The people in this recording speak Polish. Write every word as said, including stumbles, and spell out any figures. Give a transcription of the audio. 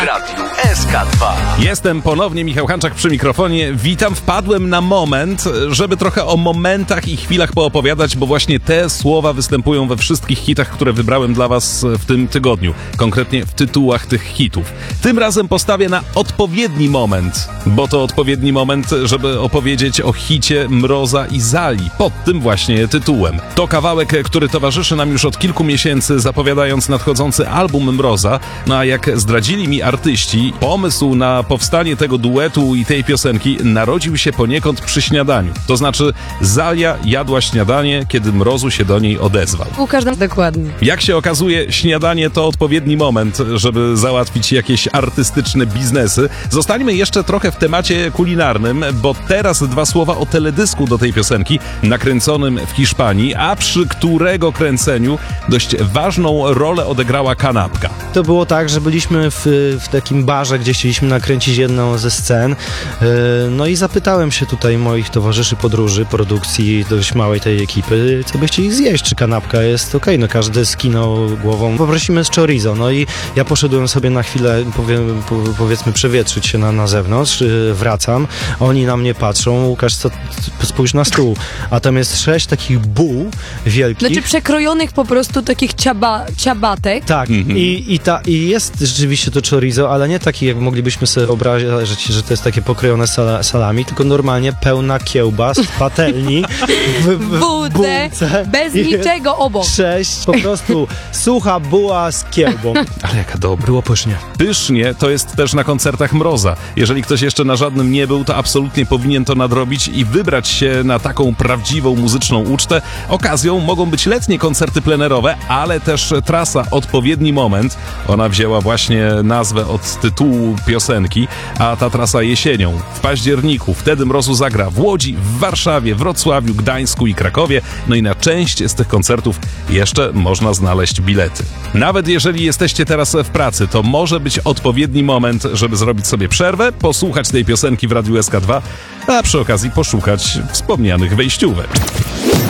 Radiu S K dwa. Jestem ponownie Michał Hanczak przy mikrofonie. Witam, wpadłem na moment, żeby trochę o momentach i chwilach poopowiadać, bo właśnie te słowa występują we wszystkich hitach, które wybrałem dla was w tym tygodniu. Konkretnie w tytułach tych hitów. Tym razem postawię na odpowiedni moment, bo to odpowiedni moment, żeby opowiedzieć o hicie Mroza i Zali pod tym właśnie tytułem. To kawałek, który towarzyszy nam już od kilku miesięcy, zapowiadając nadchodzący album Mroza. No a jak zdradzili mi artyści, pomysł na powstanie tego duetu i tej piosenki narodził się poniekąd przy śniadaniu. To znaczy Zalia jadła śniadanie, kiedy Mrozu się do niej odezwał. Łukasz, dokładnie. Jak się okazuje, śniadanie to odpowiedni moment, żeby załatwić jakieś artystyczne biznesy. Zostańmy jeszcze trochę w temacie kulinarnym, bo teraz dwa słowa o teledysku do tej piosenki, nakręconym w Hiszpanii, a przy którego kręceniu dość ważną rolę odegrała kanapka. To było tak, że byliśmy w, w takim barze, gdzie chcieliśmy nakręcić jedną ze scen. Yy, no i zapytałem się tutaj moich towarzyszy podróży, produkcji dość małej tej ekipy, co by chcieli zjeść, czy kanapka jest okej. No każdy skinął głową. Poprosimy z chorizo. No i ja poszedłem sobie na chwilę, powie, po, powiedzmy, przewietrzyć się na, na zewnątrz. Yy, wracam. Oni na mnie patrzą. Łukasz, co, spójrz na stół. A tam jest sześć takich buł wielkich. Znaczy przekrojonych po prostu takich ciaba, ciabatek. Tak. Mhm. I, i, ta, I jest rzeczywiście to chorizo, ale nie taki, jak moglibyśmy sobie wyobrazić, że to jest takie pokrojone sala, salami, tylko normalnie pełna kiełbas z patelni w, w, w Bułce, bułce. bez I niczego obok. Sześć, po prostu sucha buła z kiełbą. Ale jaka dobra. Było pysznie. Pysznie to jest też na koncertach Mroza. Jeżeli ktoś jeszcze na żadnym nie był, to absolutnie powinien to nadrobić i wybrać się na taką prawdziwą muzyczną ucztę. Okazją mogą być letnie koncerty plenerowe, ale też trasa Odpowiedni Moment. Ona wzięła właśnie nazwę od tytułu piosenki, a ta trasa jesienią, w październiku. Wtedy Mrozu zagra w Łodzi, w Warszawie, Wrocławiu, Gdańsku i Krakowie. No i na część z tych koncertów jeszcze można znaleźć bilety. Nawet jeżeli jesteście teraz w pracy, to może być odpowiedni moment, żeby zrobić sobie przerwę, posłuchać tej piosenki w Radiu S K dwa, a przy okazji poszukać wspomnianych wejściówek.